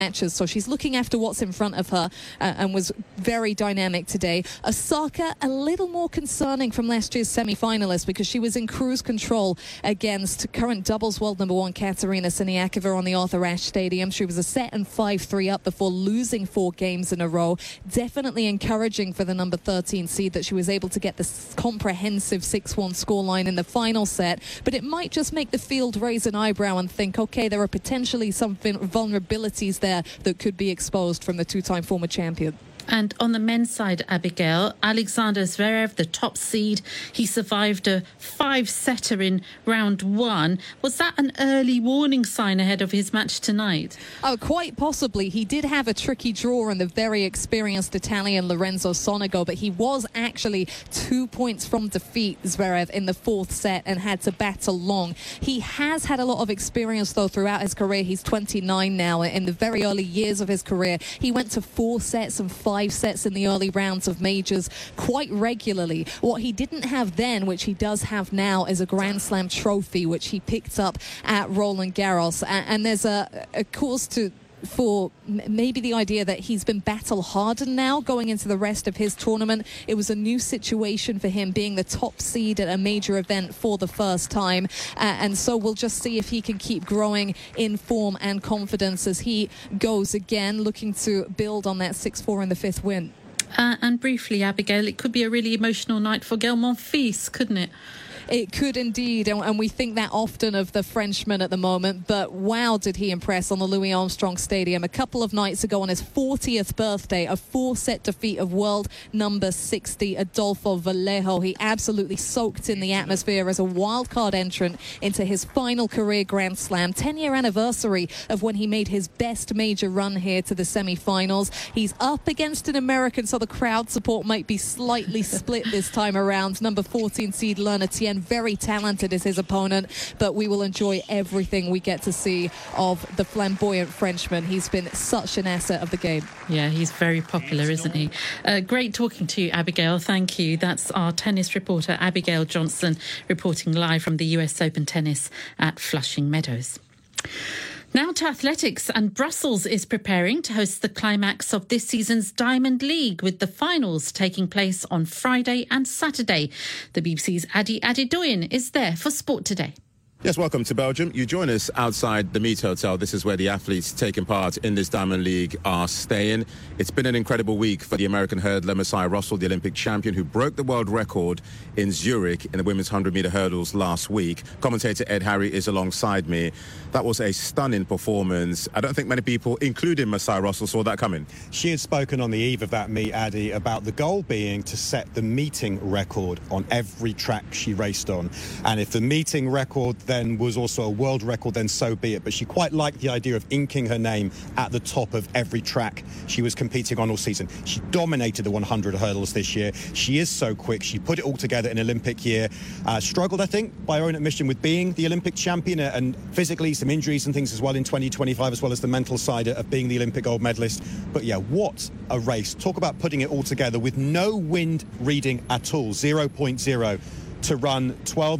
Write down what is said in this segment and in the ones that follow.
matches, so she's looking after what's in front of her and was very dynamic today. Osaka, a little more concerning from last year's semi-finalist because she was in cruise control against current doubles world number one Katerina Siniakova on the Arthur Ashe Stadium. She was a set and 5-3 up before losing 4 games in a row. Definitely encouraging for the number 13 seed that she was able to get the comprehensive 6-1 scoreline in the final set, but it might just make the field raise an eyebrow and think, okay, there are potentially some vulnerabilities there that could be exposed from the two-time former champion. And on the men's side, Abigail, Alexander Zverev, the top seed, he survived a 5-setter in round 1. Was that an early warning sign ahead of his match tonight? Oh, quite possibly. He did have a tricky draw in the very experienced Italian Lorenzo Sonego, but he was actually 2 points from defeat, Zverev, in the 4th set and had to battle long. He has had a lot of experience, though, throughout his career. He's 29 now. In the very early years of his career, he went to 4 sets and 5 sets in the early rounds of majors quite regularly. What he didn't have then, which he does have now, is a Grand Slam trophy, which he picked up at Roland Garros. And there's a cause for maybe the idea that he's been battle hardened now going into the rest of his tournament. It was a new situation for him being the top seed at a major event for the first time, and so we'll just see if he can keep growing in form and confidence as he goes again, looking to build on that 6-4 in the 5th win. And briefly, Abigail, it could be a really emotional night for Gael Monfils, couldn't it? It could indeed, and we think that often of the Frenchman at the moment, but wow, did he impress on the Louis Armstrong Stadium a couple of nights ago on his 40th birthday, a 4-set defeat of world number 60, Adolfo Vallejo. He absolutely soaked in the atmosphere as a wildcard entrant into his final career Grand Slam, 10-year anniversary of when he made his best major run here to the semi-finals. He's up against an American, so the crowd support might be slightly split this time around. Number 14 seed Lerna Tien, very talented is his opponent, but we will enjoy everything we get to see of the flamboyant Frenchman. He's been such an asset of the game. Yeah, he's very popular, isn't he? Great talking to you, Abigail. Thank you. That's our tennis reporter, Abigail Johnson, reporting live from the US Open Tennis at Flushing Meadows. Now to athletics, and Brussels is preparing to host the climax of this season's Diamond League, with the finals taking place on Friday and Saturday. The BBC's Adi Adidoyin is there for Sport Today. Yes, welcome to Belgium. You join us outside the Meet Hotel. This is where the athletes taking part in this Diamond League are staying. It's been an incredible week for the American hurdler Messiah Russell, the Olympic champion who broke the world record in Zurich in the women's 100-meter hurdles last week. Commentator Ed Harry is alongside me. That was a stunning performance. I don't think many people, including Messiah Russell, saw that coming. She had spoken on the eve of that meet, Addy, about the goal being to set the meeting record on every track she raced on. And if the meeting record then was also a world record, then so be it. But she quite liked the idea of inking her name at the top of every track she was competing on all season. She dominated the 100 hurdles this year. She is so quick. She put it all together in Olympic year. Struggled, I think, by her own admission with being the Olympic champion, and physically some injuries and things as well in 2025, as well as the mental side of being the Olympic gold medalist. But yeah, what a race. Talk about putting it all together with no wind reading at all, 0.0. to run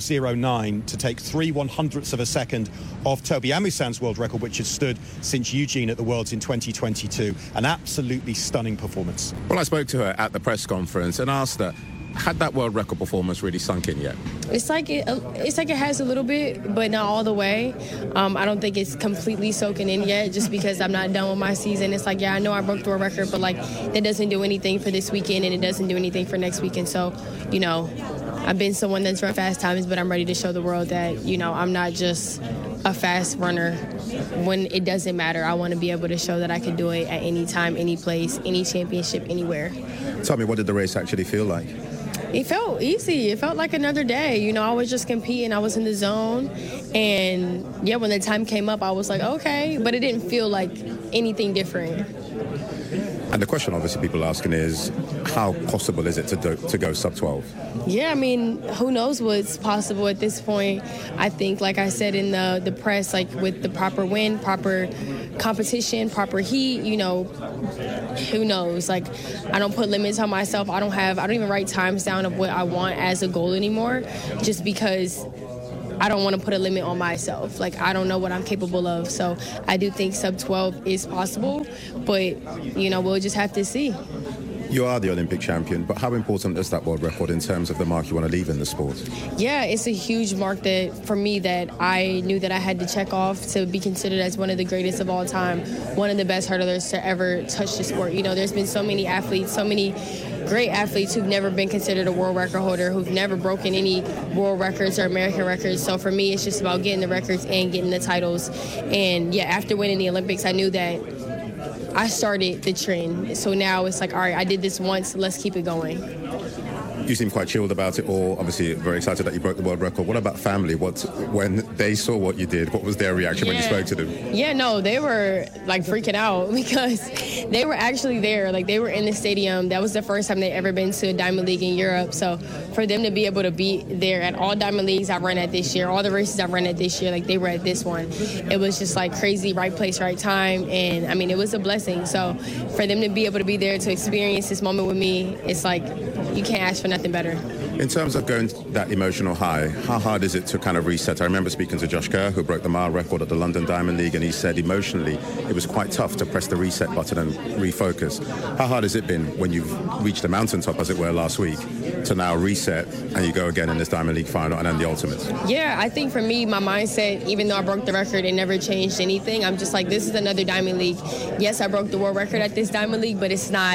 12.09 to take 3/100ths of a second off Toby Amusan's world record, which has stood since Eugene at the Worlds in 2022. An absolutely stunning performance. Well, I spoke to her at the press conference and asked her, had that world record performance really sunk in yet? It's like it has a little bit, but not all the way. I don't think it's completely soaking in yet, just because I'm not done with my season. It's like, yeah, I know I broke the world record, but like that doesn't do anything for this weekend, and it doesn't do anything for next weekend. So, you know, I've been someone that's run fast times, but I'm ready to show the world that, you know, I'm not just a fast runner when it doesn't matter. I want to be able to show that I can do it at any time, any place, any championship, anywhere. Tell me, what did the race actually feel like? It felt easy. It felt like another day. You know, I was just competing. I was in the zone. And, yeah, when the time came up, I was like, okay. But it didn't feel like anything different. And the question obviously people are asking is, how possible is it to go sub-12? Yeah, I mean, who knows what's possible at this point. I think, like I said in the press, like with the proper wind, proper competition, proper heat, you know, who knows? Like, I don't put limits on myself. I don't even write times down of what I want as a goal anymore, just because I don't want to put a limit on myself. Like, I don't know what I'm capable of. So I do think sub 12 is possible, but, we'll just have to see. You are the Olympic champion, but how important is that world record in terms of the mark you want to leave in the sport? Yeah, it's a huge mark for me that I knew that I had to check off to be considered as one of the greatest of all time, one of the best hurdlers to ever touch the sport. There's been so many athletes, so many great athletes who've never been considered a world record holder, who've never broken any world records or American records. So for me, it's just about getting the records and getting the titles. And yeah, after winning the Olympics, I knew that I started the trend. So now it's like, all right, I did this once, let's keep it going. You seem quite chilled about it all. Obviously, very excited that you broke the world record. What about family? When they saw what you did, what was their reaction when you spoke to them? Yeah, no, they were like freaking out because they were actually there. Like, they were in the stadium. That was the first time they'd ever been to a Diamond League in Europe. So for them to be able to be there at all Diamond Leagues I run at this year, all the races I run at this year, like they were at this one. It was just like crazy, right place, right time. And I mean, it was a blessing. So for them to be able to be there to experience this moment with me, it's like you can't ask for nothing better. In terms of going that emotional high, how hard is it to kind of reset? I remember speaking to Josh Kerr, who broke the mile record at the London Diamond League, and he said emotionally it was quite tough to press the reset button and refocus. How hard has it been when you've reached the mountaintop, as it were, last week, to now reset and you go again in this Diamond League final and then the Ultimates? Yeah, I think for me, my mindset, even though I broke the record, it never changed anything. I'm just like, this is another Diamond League. Yes, I broke the world record at this Diamond League, but it's not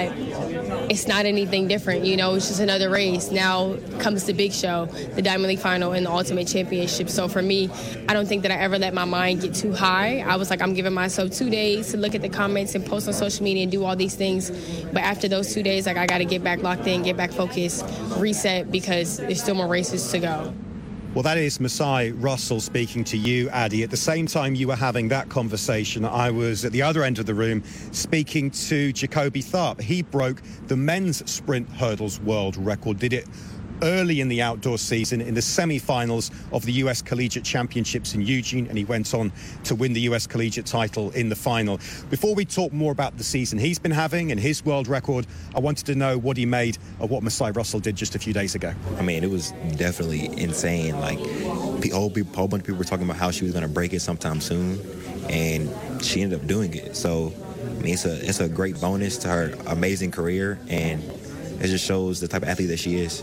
anything different. It's just another race. Now comes the big show, the Diamond League final and the Ultimate Championship. So for me, I don't think that I ever let my mind get too high. I was like, I'm giving myself 2 days to look at the comments and post on social media and do all these things. But after those 2 days, like, I got to get back locked in, get back focused, reset, because there's still more races to go. Well, that is Masai Russell speaking to you, Addy. At the same time you were having that conversation, I was at the other end of the room speaking to Jacoby Tharp. He broke the men's sprint hurdles world record, did it early in the outdoor season in the semi-finals of the US Collegiate Championships in Eugene, and he went on to win the US Collegiate title in the final. Before we talk more about the season he's been having and his world record, I wanted to know what he made of what Masai Russell did just a few days ago. I mean, it was definitely insane. Like, a whole bunch of people were talking about how she was going to break it sometime soon, and she ended up doing it. So, I mean, it's a great bonus to her amazing career, and it just shows the type of athlete that she is.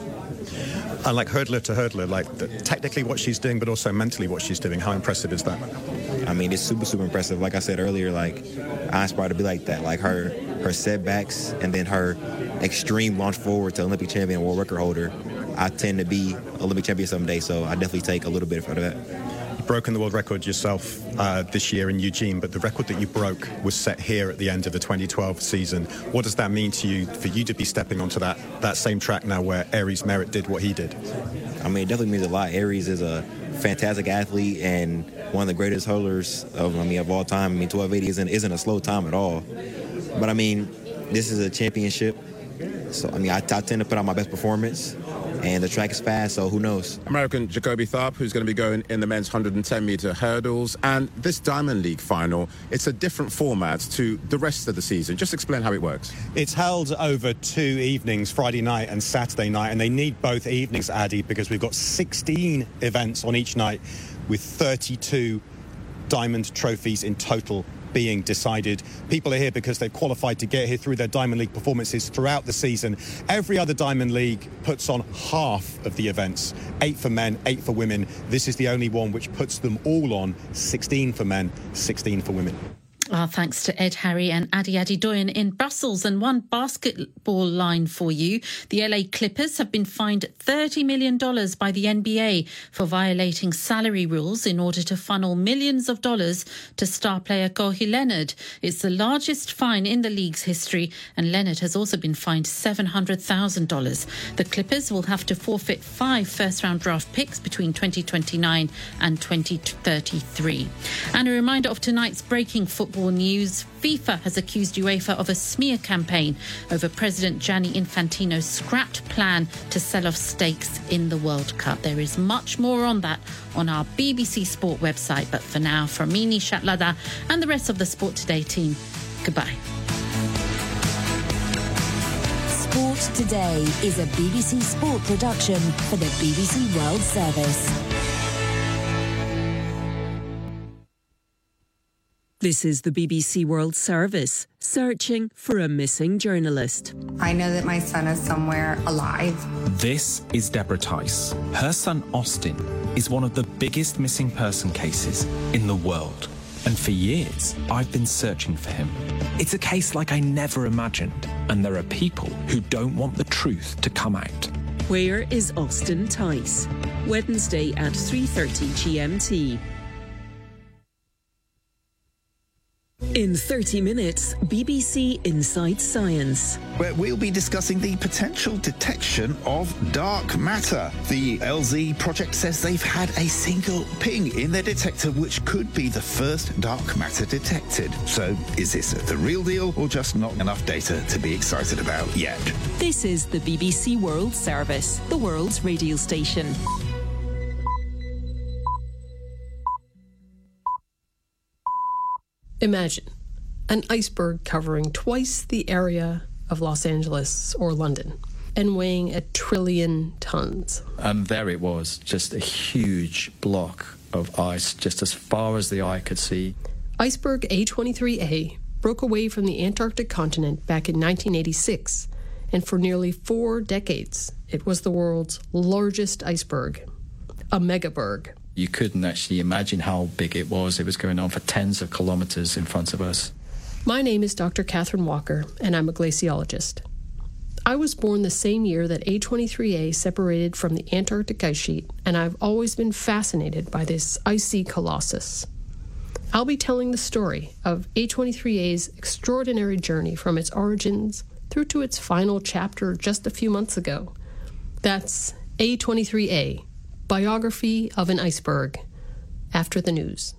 And like hurdler to hurdler, like technically what she's doing, but also mentally what she's doing. How impressive is that? I mean, it's super, super impressive. Like I said earlier, like, I aspire to be like that. Like her setbacks and then her extreme launch forward to Olympic champion, world record holder. I tend to be Olympic champion someday, so I definitely take a little bit of that. You've broken the world record yourself this year in Eugene, but the record that you broke was set here at the end of the 2012 season. What does that mean to you, for you to be stepping onto that same track now where Aries Merritt did what he did? I mean, it definitely means a lot. Aries is a fantastic athlete and one of the greatest hurdlers of all time. I mean, 1280 isn't a slow time at all. But I mean, this is a championship, so I mean, I tend to put out my best performance. And the track is fast, so who knows? American Jacoby Tharp, who's going to be going in the men's 110-meter hurdles. And this Diamond League final, it's a different format to the rest of the season. Just explain how it works. It's held over 2 evenings, Friday night and Saturday night, and they need both evenings, Addy, because we've got 16 events on each night with 32 Diamond trophies in total being decided. People are here because they've qualified to get here through their Diamond League performances throughout the season. Every other Diamond League puts on half of the events, 8 for men, 8 for women. This is the only one which puts them all on, 16 for men, 16 for women. Our thanks to Ed Harry and Addy Doyen in Brussels. And one basketball line for you. The LA Clippers have been fined $30 million by the NBA for violating salary rules in order to funnel millions of dollars to star player Kawhi Leonard. It's the largest fine in the league's history, and Leonard has also been fined $700,000. The Clippers will have to forfeit 5 first-round draft picks between 2029 and 2033. And a reminder of tonight's breaking football news. FIFA has accused UEFA of a smear campaign over President Gianni Infantino's scrapped plan to sell off stakes in the World Cup. There is much more on that on our BBC Sport website. But for now, from me, Nishat Ladha, and the rest of the Sport Today team, goodbye. Sport Today is a BBC Sport production for the BBC World Service. This is the BBC World Service, searching for a missing journalist. I know that my son is somewhere alive. This is Deborah Tice. Her son Austin is one of the biggest missing person cases in the world. And for years, I've been searching for him. It's a case like I never imagined. And there are people who don't want the truth to come out. Where is Austin Tice? Wednesday at 3:30 GMT. In 30 minutes, BBC Inside Science. Where we'll be discussing the potential detection of dark matter. The LZ project says they've had a single ping in their detector, which could be the first dark matter detected. So is this the real deal or just not enough data to be excited about yet? This is the BBC World Service, the world's radio station. Imagine an iceberg covering twice the area of Los Angeles or London and weighing 1 trillion tons. And there it was, just a huge block of ice, just as far as the eye could see. Iceberg A23A broke away from the Antarctic continent back in 1986, and for nearly 4 decades, it was the world's largest iceberg, a megaberg. You couldn't actually imagine how big it was. It was going on for tens of kilometers in front of us. My name is Dr. Catherine Walker, and I'm a glaciologist. I was born the same year that A23A separated from the Antarctic ice sheet, and I've always been fascinated by this icy colossus. I'll be telling the story of A23A's extraordinary journey from its origins through to its final chapter just a few months ago. That's A23A, Biography of an Iceberg, after the news.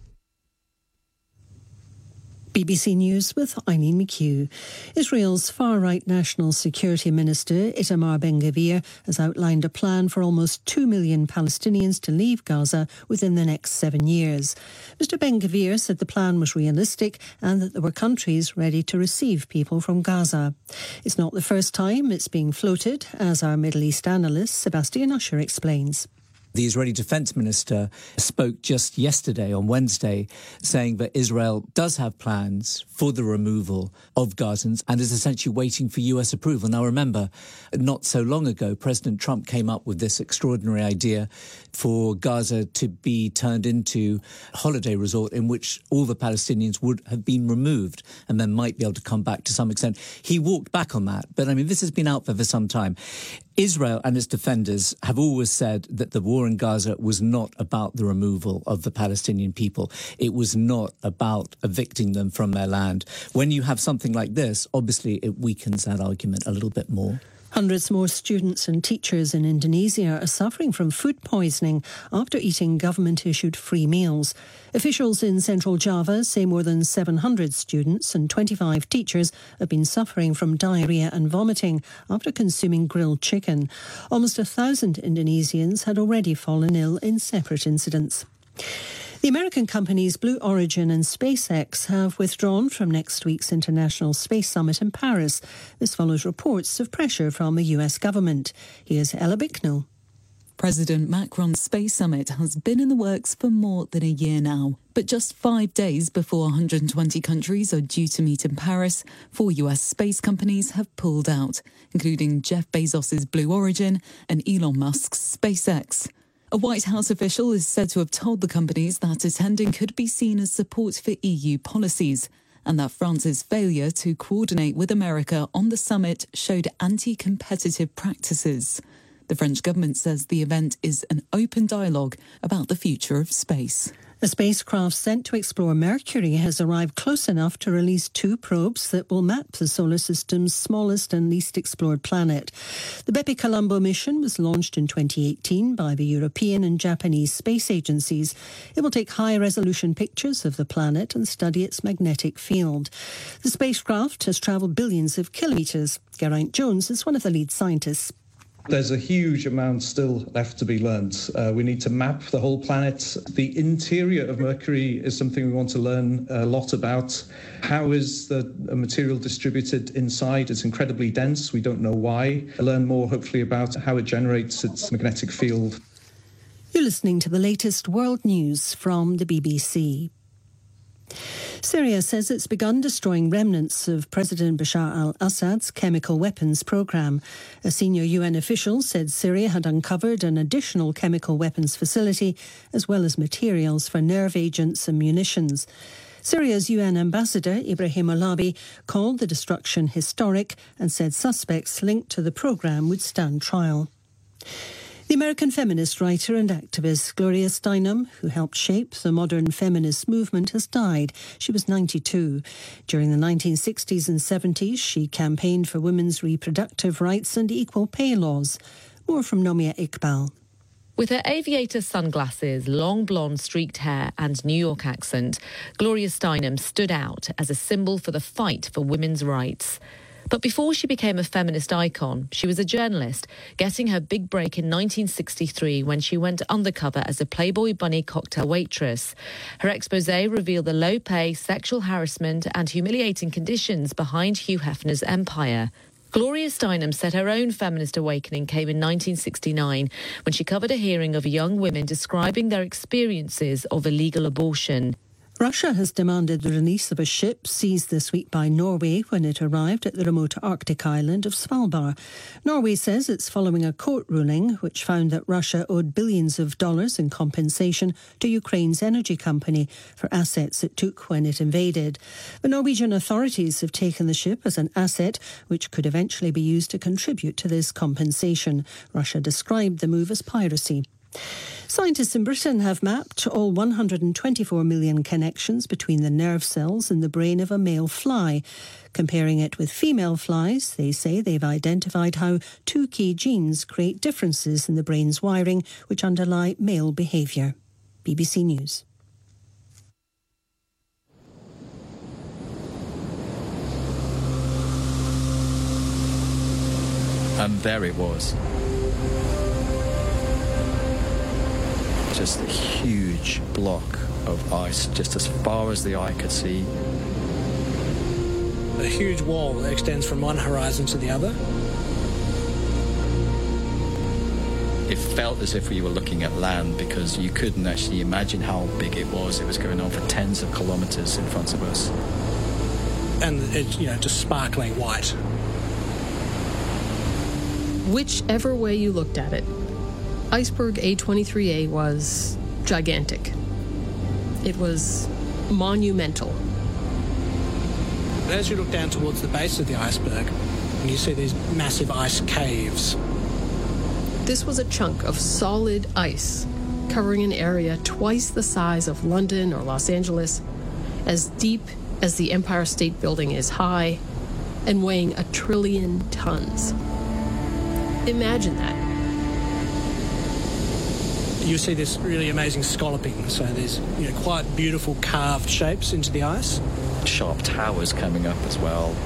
BBC News with Eileen McHugh. Israel's far-right National Security Minister Itamar Ben-Gvir has outlined a plan for almost 2 million Palestinians to leave Gaza within the next 7 years. Mr Ben-Gvir said the plan was realistic and that there were countries ready to receive people from Gaza. It's not the first time it's being floated, as our Middle East analyst Sebastian Usher explains. The Israeli Defense Minister spoke just yesterday, on Wednesday, saying that Israel does have plans for the removal of Gazans and is essentially waiting for US approval. Now, remember, not so long ago, President Trump came up with this extraordinary idea for Gaza to be turned into a holiday resort in which all the Palestinians would have been removed and then might be able to come back to some extent. He walked back on that. But, I mean, this has been out there for some time. Israel and its defenders have always said that the war in Gaza was not about the removal of the Palestinian people. It was not about evicting them from their land. When you have something like this, obviously it weakens that argument a little bit more. Hundreds more students and teachers in Indonesia are suffering from food poisoning after eating government-issued free meals. Officials in central Java say more than 700 students and 25 teachers have been suffering from diarrhoea and vomiting after consuming grilled chicken. Almost 1,000 Indonesians had already fallen ill in separate incidents. The American companies Blue Origin and SpaceX have withdrawn from next week's International Space Summit in Paris. This follows reports of pressure from the US government. Here's Ella Bicknell. President Macron's Space Summit has been in the works for more than a year now. But just 5 days before 120 countries are due to meet in Paris, 4 US space companies have pulled out, including Jeff Bezos' Blue Origin and Elon Musk's SpaceX. A White House official is said to have told the companies that attending could be seen as support for EU policies, and that France's failure to coordinate with America on the summit showed anti-competitive practices. The French government says the event is an open dialogue about the future of space. A spacecraft sent to explore Mercury has arrived close enough to release 2 probes that will map the solar system's smallest and least explored planet. The Bepi Colombo mission was launched in 2018 by the European and Japanese space agencies. It will take high-resolution pictures of the planet and study its magnetic field. The spacecraft has travelled billions of kilometres. Geraint Jones is one of the lead scientists. There's a huge amount still left to be learned. We need to map the whole planet. The interior of Mercury is something we want to learn a lot about. How is the material distributed inside? It's incredibly dense. We don't know why. Learn more, hopefully, about how it generates its magnetic field. You're listening to the latest world news from the BBC. Syria says it's begun destroying remnants of President Bashar al-Assad's chemical weapons program. A senior UN official said Syria had uncovered an additional chemical weapons facility, as well as materials for nerve agents and munitions. Syria's UN ambassador, Ibrahim Olabi, called the destruction historic and said suspects linked to the program would stand trial. The American feminist writer and activist Gloria Steinem, who helped shape the modern feminist movement, has died. She was 92. During the 1960s and 70s, she campaigned for women's reproductive rights and equal pay laws. More from Nomia Iqbal. With her aviator sunglasses, long blonde streaked hair and New York accent, Gloria Steinem stood out as a symbol for the fight for women's rights. But before she became a feminist icon, she was a journalist, getting her big break in 1963 when she went undercover as a Playboy Bunny cocktail waitress. Her exposé revealed the low pay, sexual harassment and humiliating conditions behind Hugh Hefner's empire. Gloria Steinem said her own feminist awakening came in 1969 when she covered a hearing of young women describing their experiences of illegal abortion. Russia has demanded the release of a ship seized this week by Norway when it arrived at the remote Arctic island of Svalbard. Norway says it's following a court ruling which found that Russia owed billions of dollars in compensation to Ukraine's energy company for assets it took when it invaded. The Norwegian authorities have taken the ship as an asset which could eventually be used to contribute to this compensation. Russia described the move as piracy. Scientists in Britain have mapped all 124 million connections between the nerve cells in the brain of a male fly. Comparing it with female flies, they say they've identified how two key genes create differences in the brain's wiring which underlie male behaviour. BBC News. And there it was. Just a huge block of ice, just as far as the eye could see. A huge wall that extends from one horizon to the other. It felt as if we were looking at land because you couldn't actually imagine how big it was. It was going on for tens of kilometres in front of us. And it's, just sparkling white. Whichever way you looked at it, Iceberg A23A was gigantic. It was monumental. As you look down towards the base of the iceberg, you see these massive ice caves. This was a chunk of solid ice covering an area twice the size of London or Los Angeles, as deep as the Empire State Building is high, and weighing 1 trillion tons. Imagine that. You see this really amazing scalloping, so there's quite beautiful carved shapes into the ice. Sharp towers coming up as well.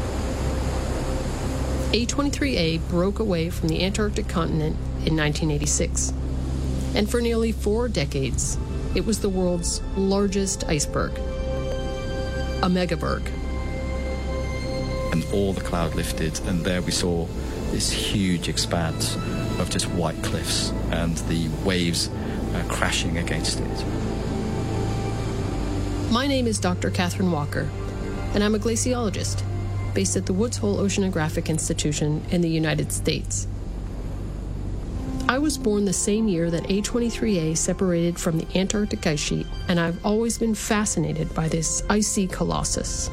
A23A broke away from the Antarctic continent in 1986. And for nearly 4 decades, it was the world's largest iceberg. A megaberg. And all the cloud lifted, and there we saw this huge expanse of just white cliffs and the waves crashing against it. My name is Dr. Catherine Walker, and I'm a glaciologist based at the Woods Hole Oceanographic Institution in the United States. I was born the same year that A23A separated from the Antarctic ice sheet, and I've always been fascinated by this icy colossus.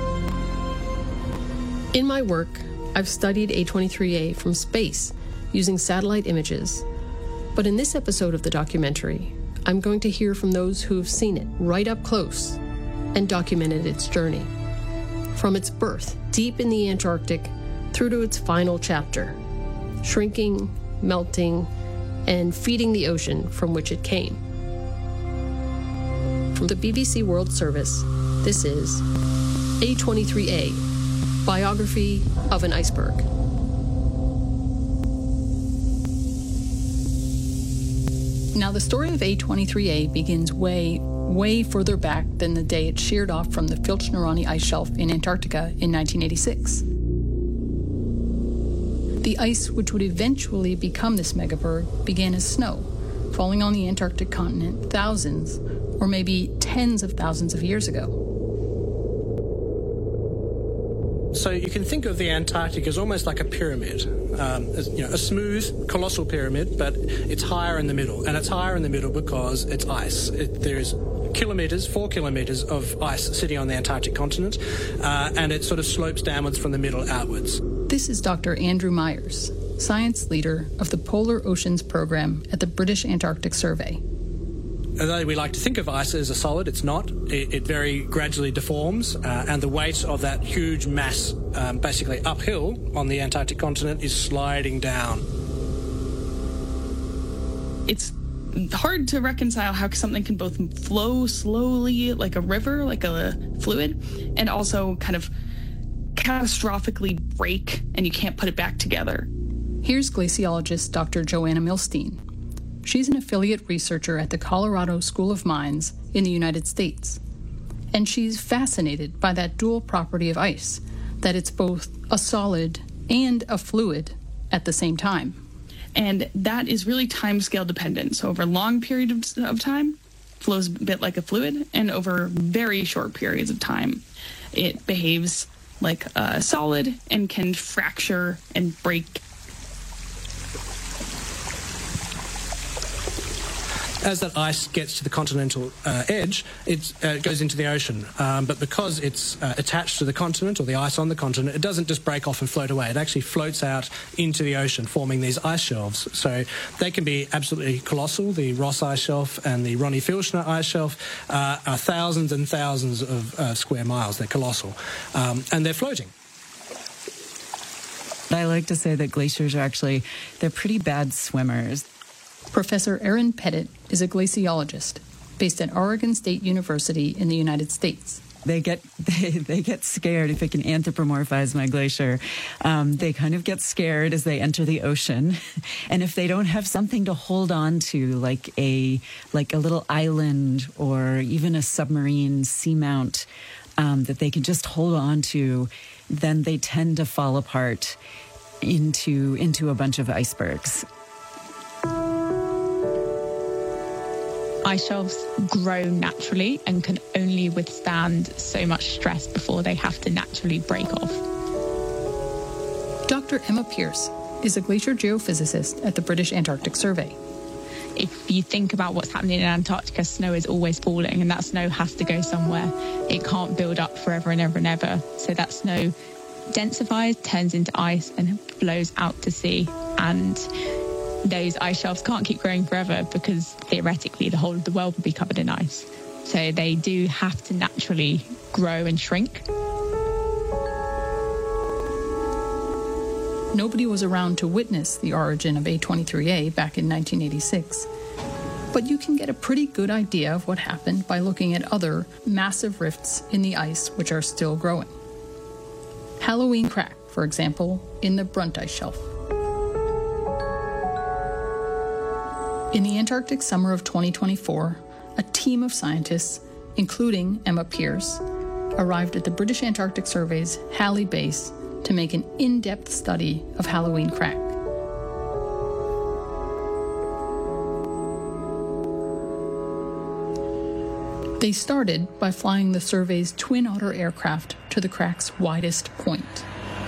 In my work, I've studied A23A from space using satellite images. But in this episode of the documentary, I'm going to hear from those who have seen it right up close and documented its journey. From its birth deep in the Antarctic through to its final chapter, shrinking, melting, and feeding the ocean from which it came. From the BBC World Service, this is A23A, Biography of an Iceberg. Now, the story of A23A begins way further back than the day it sheared off from the Filchnerani ice shelf in Antarctica in 1986. The ice which would eventually become this megaberg began as snow, falling on the Antarctic continent thousands or maybe tens of thousands of years ago. So you can think of the Antarctic as almost like a pyramid, a smooth, colossal pyramid, but it's higher in the middle. And it's higher in the middle because it's ice. There's 4 kilometres of ice sitting on the Antarctic continent, and it sort of slopes downwards from the middle outwards. This is Dr. Andrew Myers, science leader of the Polar Oceans Program at the British Antarctic Survey. Although we like to think of ice as a solid, it's not. It very gradually deforms, and the weight of that huge mass, basically uphill on the Antarctic continent, is sliding down. It's hard to reconcile how something can both flow slowly like a river, like a fluid, and also kind of catastrophically break and you can't put it back together. Here's glaciologist Dr. Joanna Milstein. She's an affiliate researcher at the Colorado School of Mines in the United States. And she's fascinated by that dual property of ice, that it's both a solid and a fluid at the same time. And that is really timescale dependent. So over a long period of time, flows a bit like a fluid, and over very short periods of time, it behaves like a solid and can fracture and break. As that ice gets to the continental edge, it goes into the ocean. But because it's attached to the continent, or the ice on the continent, it doesn't just break off and float away. It actually floats out into the ocean, forming these ice shelves. So they can be absolutely colossal. The Ross Ice Shelf and the Ronnie Filchner Ice Shelf are thousands and thousands of square miles. They're colossal. And they're floating. I like to say that glaciers are they're pretty bad swimmers. Professor Aaron Pettit is a glaciologist based at Oregon State University in the United States. They get scared, if I can anthropomorphize my glacier. They kind of get scared as they enter the ocean. And if they don't have something to hold on to, like a little island or even a submarine seamount that they can just hold on to, then they tend to fall apart into a bunch of icebergs. Ice shelves grow naturally and can only withstand so much stress before they have to naturally break off. Dr. Emma Pierce is a glacier geophysicist at the British Antarctic Survey. If you think about what's happening in Antarctica, snow is always falling, and that snow has to go somewhere. It can't build up forever and ever and ever. So that snow densifies, turns into ice, and flows out to sea. And those ice shelves can't keep growing forever because theoretically the whole of the world would be covered in ice. So they do have to naturally grow and shrink. Nobody was around to witness the origin of A23A back in 1986. But you can get a pretty good idea of what happened by looking at other massive rifts in the ice which are still growing. Halloween Crack, for example, in the Brunt Ice Shelf. In the Antarctic summer of 2024, a team of scientists, including Emma Pierce, arrived at the British Antarctic Survey's Halley Base to make an in-depth study of Halloween Crack. They started by flying the survey's Twin Otter aircraft to the crack's widest point.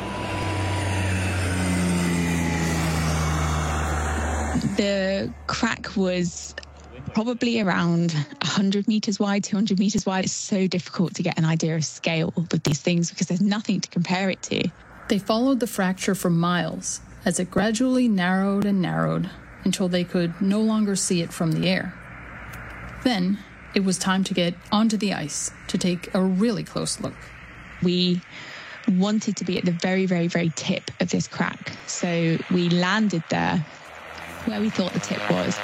The crack was probably around 100 metres wide, 200 metres wide. It's so difficult to get an idea of scale with these things because there's nothing to compare it to. They followed the fracture for miles as it gradually narrowed and narrowed until they could no longer see it from the air. Then it was time to get onto the ice to take a really close look. We wanted to be at the very, very, very tip of this crack. So we landed there where we thought the tip was.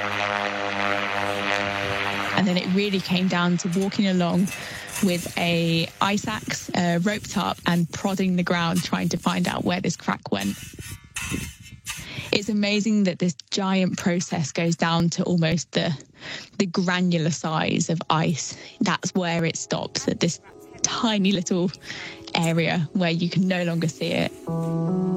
And then it really came down to walking along with a ice axe roped up and prodding the ground, trying to find out where this crack went. It's amazing that this giant process goes down to almost the granular size of ice. That's where it stops, at this tiny little area where you can no longer see it.